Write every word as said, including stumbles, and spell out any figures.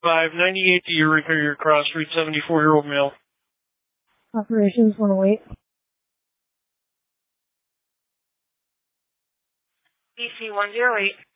five ninety-eight to Eureka, your cross, read seventy-four-year-old male. Operations one oh eight. B C one oh eight.